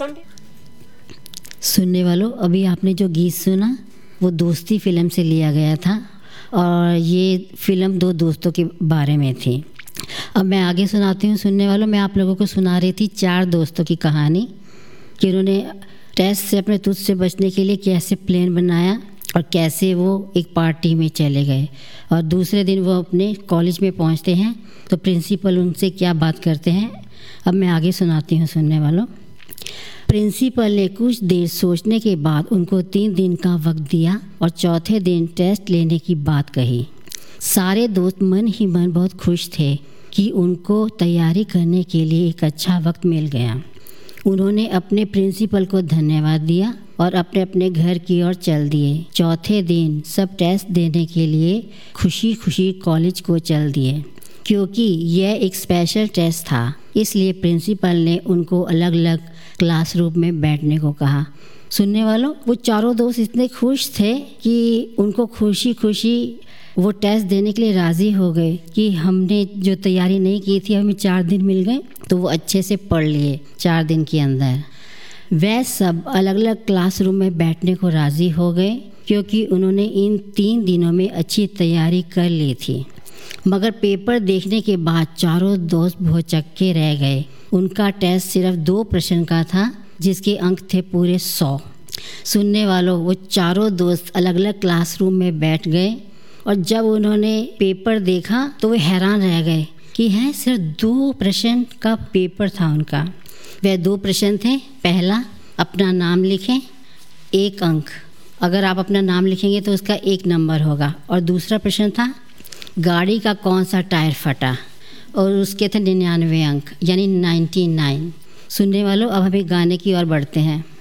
Sunday. सुनने वालों, अभी आपने जो गीत सुना वो दोस्ती फिल्म से लिया गया था और ये फिल्म दो दोस्तों के बारे में थी। अब मैं आगे सुनाती हूँ। सुनने वालों, मैं आप लोगों को सुना रही थी चार दोस्तों की कहानी कि उन्होंने टेस्ट से अपने तुझ से बचने के लिए कैसे प्लान बनाया और कैसे वो एक पार्टी में चले गए। और दूसरे दिन वो अपने कॉलेज में पहुंचते हैं तो प्रिंसिपल उनसे क्या बात करते हैं, अब मैं आगे सुनाती हूँ। सुनने वालों, प्रिंसिपल ने कुछ देर सोचने के बाद उनको 3 दिन का वक्त दिया और चौथे दिन टेस्ट लेने की बात कही। सारे दोस्त मन ही मन बहुत खुश थे कि उनको तैयारी करने के लिए एक अच्छा वक्त मिल गया। उन्होंने अपने प्रिंसिपल को धन्यवाद दिया और अपने अपने घर की ओर चल दिए। चौथे दिन सब टेस्ट देने के लिए खुशी खुशी कॉलेज को चल दिए। क्योंकि यह एक स्पेशल टेस्ट था, इसलिए प्रिंसिपल ने उनको अलग अलग क्लासरूम में बैठने को कहा। सुनने वालों, वो चारों दोस्त इतने खुश थे कि उनको खुशी खुशी वो टेस्ट देने के लिए राज़ी हो गए कि हमने जो तैयारी नहीं की थी हमें 4 दिन मिल गए, तो वो अच्छे से पढ़ लिए 4 दिन के अंदर। वह सब अलग अलग क्लासरूम में बैठने को राज़ी हो गए क्योंकि उन्होंने इन 3 दिनों में अच्छी तैयारी कर ली थी। मगर पेपर देखने के बाद चारों दोस्त भौचक्के रह गए। उनका टेस्ट सिर्फ 2 प्रश्न का था जिसके अंक थे पूरे 100। सुनने वालों, वो चारों दोस्त अलग अलग क्लासरूम में बैठ गए और जब उन्होंने पेपर देखा तो वे हैरान रह गए कि हैं सिर्फ 2 प्रश्न का पेपर था उनका। वह 2 प्रश्न थे। पहला, अपना नाम लिखें, 1 अंक। अगर आप अपना नाम लिखेंगे तो उसका 1 नंबर होगा। और दूसरा प्रश्न था, गाड़ी का कौन सा टायर फटा, और उसके थे 99 अंक, यानी 99। सुनने वालों, अब हम एक गाने की ओर बढ़ते हैं।